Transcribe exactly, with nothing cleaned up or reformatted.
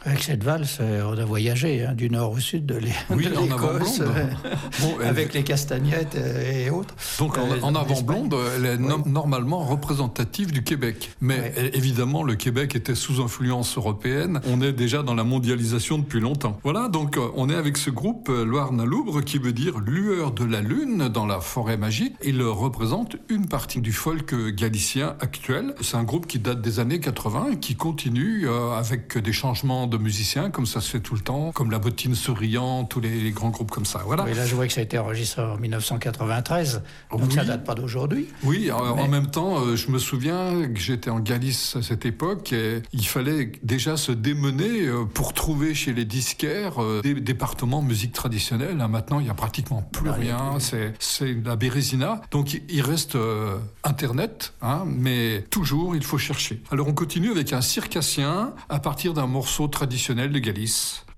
Avec cette valse, on a voyagé hein, du nord au sud de l'Écosse, oui, en avant-blonde. Euh, bon, avec elle... les castagnettes et autres. Donc en, en avant-blonde, elle est no- oui. normalement représentative du Québec. Mais oui. elle, évidemment, le Québec était sous influence européenne. On est déjà dans la mondialisation depuis longtemps. Voilà, donc on est avec ce groupe Loire na Loubre qui veut dire lueur de la lune dans la forêt magique. Il représente une partie du folk galicien actuel. C'est un groupe qui date des années quatre-vingts et qui continue euh, avec des changements de musiciens, comme ça se fait tout le temps, comme la Bottine Souriant, tous les, les grands groupes comme ça. Voilà. Oui, là, je vois que ça a été enregistré en dix-neuf cent quatre-vingt-treize, donc oui. ça date pas d'aujourd'hui. Oui, mais... en même temps, euh, je me souviens que j'étais en Galice à cette époque et il fallait déjà se démener euh, pour trouver chez les disquaires euh, des départements musique traditionnelle. Hein, maintenant, il n'y a pratiquement plus non, rien. Plus. C'est, c'est la bérésina. Donc, il reste euh, Internet, hein, mais toujours, il faut chercher. Alors, on continue avec un circassien à partir d'un morceau traditionnel de Galice.